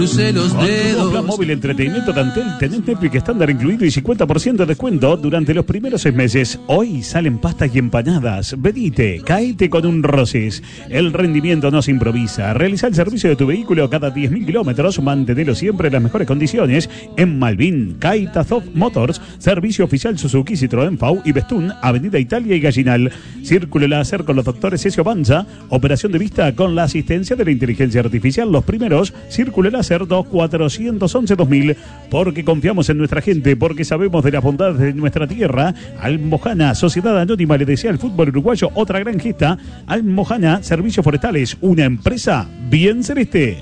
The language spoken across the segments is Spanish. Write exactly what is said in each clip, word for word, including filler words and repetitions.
Crucé los Con tu dedos. nuevo plan móvil entretenimiento Tantel tenés Netflix estándar incluido y cincuenta por ciento de descuento durante los primeros seis meses. Hoy salen pastas y empanadas. Venite, caete con un Rosis. El rendimiento no se improvisa. Realiza el servicio de tu vehículo cada diez mil kilómetros. Mantenelo siempre en las mejores condiciones. En Malvin, Kaitazov Motors, servicio oficial Suzuki, Citroën, F A U y Bestún, Avenida Italia y Gallinal. Círculo láser con los doctores Ezio Banza. Operación de vista con la asistencia de la inteligencia artificial. Los primeros, Círculo láser dos cuatrocientos once dos mil, porque confiamos en nuestra gente, porque sabemos de las bondades de nuestra tierra. Almojana, Sociedad Anónima, le desea al fútbol uruguayo otra gran gesta. Almojana, Servicios Forestales, una empresa bien celeste.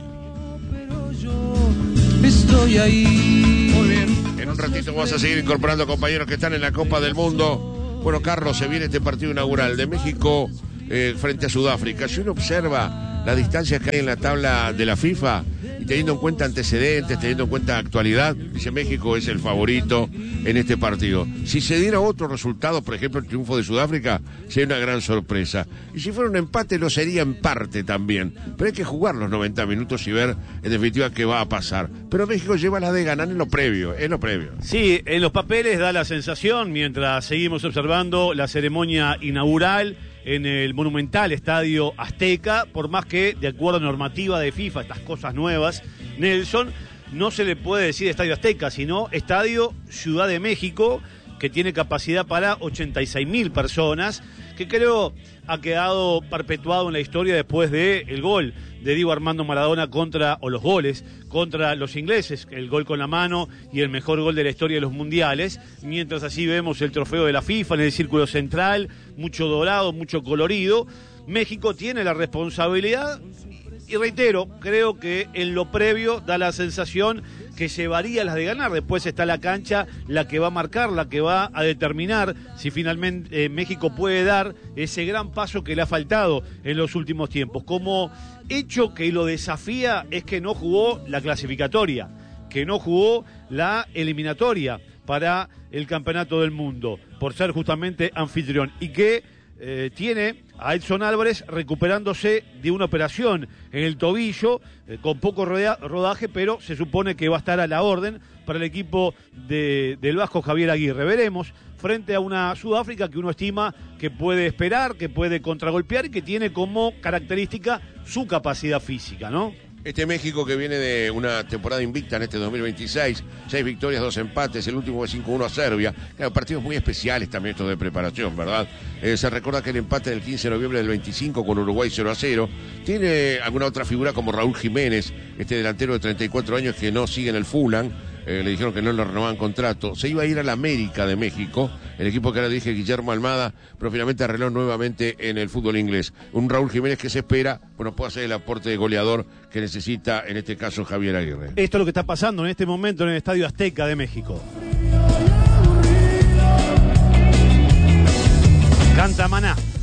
Pero yo estoy ahí. Muy bien, en un ratito vamos a seguir incorporando compañeros que están en la Copa del Mundo. Bueno, Carlos, se viene este partido inaugural de México eh, frente a Sudáfrica. Si uno observa las distancias que hay en la tabla de la FIFA, y teniendo en cuenta antecedentes, teniendo en cuenta actualidad, dice México es el favorito en este partido. Si se diera otro resultado, por ejemplo el triunfo de Sudáfrica, sería una gran sorpresa. Y si fuera un empate, lo sería en parte también. Pero hay que jugar los noventa minutos y ver en definitiva qué va a pasar. Pero México lleva la de ganar en lo previo, en lo previo. Sí, en los papeles da la sensación, mientras seguimos observando la ceremonia inaugural en el monumental Estadio Azteca, por más que, de acuerdo a normativa de FIFA, estas cosas nuevas, Nelson, no se le puede decir Estadio Azteca, sino Estadio Ciudad de México, que tiene capacidad para ochenta y seis mil personas, que creo ha quedado perpetuado en la historia después del gol de Diego Armando Maradona contra, o los goles, contra los ingleses, el gol con la mano y el mejor gol de la historia de los mundiales, mientras así vemos el trofeo de la FIFA en el círculo central, mucho dorado, mucho colorido. México tiene la responsabilidad, y reitero, creo que en lo previo da la sensación que llevaría las de ganar. Después está la cancha, la que va a marcar, la que va a determinar si finalmente eh, México puede dar ese gran paso que le ha faltado en los últimos tiempos. Como hecho que lo desafía es que no jugó la clasificatoria, que no jugó la eliminatoria para el Campeonato del Mundo, por ser justamente anfitrión, y que eh, tiene a Edson Álvarez recuperándose de una operación en el tobillo, eh, con poco roda- rodaje, pero se supone que va a estar a la orden para el equipo de, del Vasco Javier Aguirre. Veremos, frente a una Sudáfrica que uno estima que puede esperar, que puede contragolpear y que tiene como característica su capacidad física, ¿no? Este México que viene de una temporada invicta en este dos mil veintiséis, seis victorias, dos empates, el último de cinco uno a Serbia. Claro, partidos muy especiales también estos de preparación, ¿verdad? Eh, se recuerda que el empate del quince de noviembre del veinticinco con Uruguay cero a cero. Tiene alguna otra figura como Raúl Jiménez, este delantero de treinta y cuatro años que no sigue en el Fulham. Eh, le dijeron que no le renovaban contrato. Se iba a ir a la América de México, el equipo que ahora dirige Guillermo Almada, pero finalmente arregló nuevamente en el fútbol inglés. Un Raúl Jiménez que se espera, bueno, puede hacer el aporte de goleador que necesita, en este caso, Javier Aguirre. Esto es lo que está pasando en este momento en el Estadio Azteca de México. Canta Maná.